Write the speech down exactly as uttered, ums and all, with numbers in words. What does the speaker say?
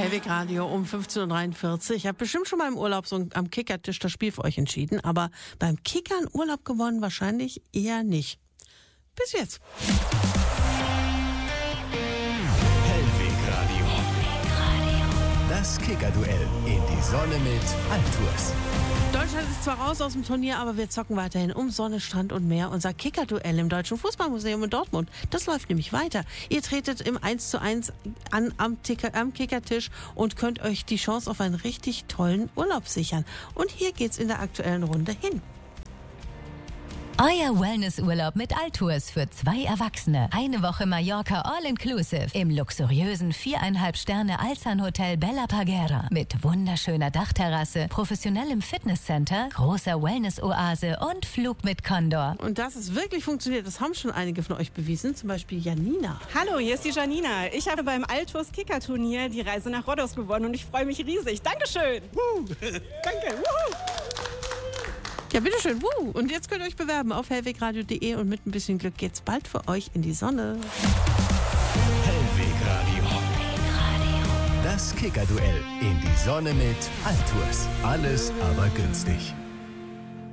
Hellwig Radio um fünfzehn Uhr dreiundvierzig. Ich habe bestimmt schon mal im Urlaub so am Kickertisch das Spiel für euch entschieden, aber beim Kickern Urlaub gewonnen wahrscheinlich eher nicht. Bis jetzt. Hellwig Radio. Das Kickerduell in die Sonne mit Altours. Deutschland ist zwar raus aus dem Turnier, aber wir zocken weiterhin um Sonne, Strand und Meer. Unser Kickerduell im Deutschen Fußballmuseum in Dortmund, das läuft nämlich weiter. Ihr tretet im eins zu eins an am, Ticker, am Kickertisch und könnt euch die Chance auf einen richtig tollen Urlaub sichern. Und hier geht's in der aktuellen Runde hin. Euer Wellnessurlaub mit Altours für zwei Erwachsene. Eine Woche Mallorca All-Inclusive im luxuriösen viereinhalb Sterne Alzan Hotel Bella Parguera mit wunderschöner Dachterrasse, professionellem Fitnesscenter, großer Wellness-Oase und Flug mit Condor. Und dass es wirklich funktioniert, das haben schon einige von euch bewiesen, zum Beispiel Janina. Hallo, hier ist die Janina. Ich habe beim Altours Kicker-Turnier die Reise nach Rhodos gewonnen und ich freue mich riesig. Dankeschön. Woo. Danke. Woo. Ja, bitteschön. Woo. Und jetzt könnt ihr euch bewerben auf hellwegradio punkt de und mit ein bisschen Glück geht's bald für euch in die Sonne. Hellwig Radio. Das Kickerduell in die Sonne mit Altours. Alles aber günstig.